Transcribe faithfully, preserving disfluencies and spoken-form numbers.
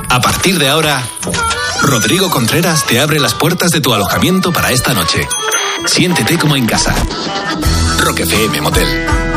A partir de ahora, Rodrigo Contreras te abre las puertas de tu alojamiento para esta noche. Siéntete como en casa. Rock F M Motel.